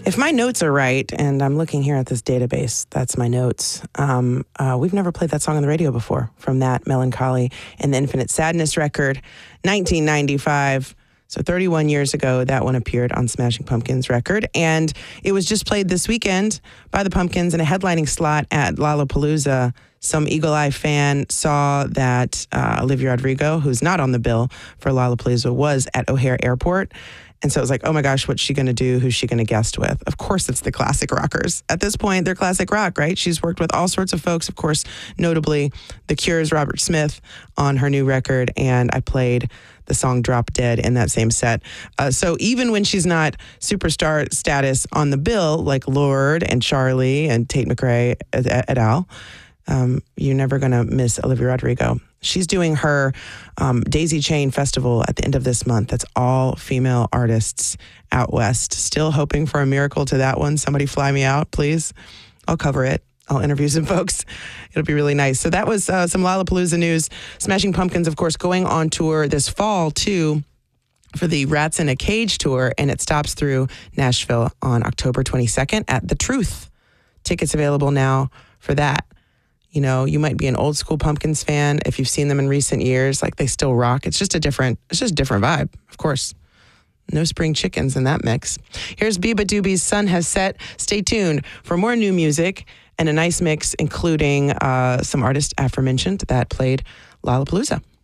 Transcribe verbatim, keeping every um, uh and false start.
If my notes are right, and I'm looking here at this database, that's my notes. Um, uh, we've never played that song on the radio before, from that Melancholy and the Infinite Sadness record, nineteen ninety-five. So thirty-one years ago, that one appeared on Smashing Pumpkins record. And it was just played this weekend by the Pumpkins in a headlining slot at Lollapalooza. Some Eagle Eye fan saw that uh, Olivia Rodrigo, who's not on the bill for Lollapalooza, was at O'Hare Airport. And so it was like, oh my gosh, what's she going to do? Who's she going to guest with? Of course, it's the classic rockers. At this point, they're classic rock, right? She's worked with all sorts of folks, of course, notably The Cure's Robert Smith on her new record. And I played the song Drop Dead in that same set. Uh, so even when she's not superstar status on the bill, like Lorde and Charlie and Tate McRae et, et al., um, you're never going to miss Olivia Rodrigo. She's doing her um, Daisy Chain Festival at the end of this month. That's all female artists out west. Still hoping for a miracle to that one. Somebody fly me out, please. I'll cover it. I'll interview some folks. It'll be really nice. So that was uh, some Lollapalooza news. Smashing Pumpkins, of course, going on tour this fall, too, for the Rats in a Cage tour, and it stops through Nashville on October twenty-second at The Truth. Tickets available now for that. You know, you might be an old school Pumpkins fan. If you've seen them in recent years, like they still rock. It's just a different, it's just a different vibe, of course. No spring chickens in that mix. Here's Biba Doobie's Sun Has Set. Stay tuned for more new music and a nice mix, including uh, some artists aforementioned that played Lollapalooza.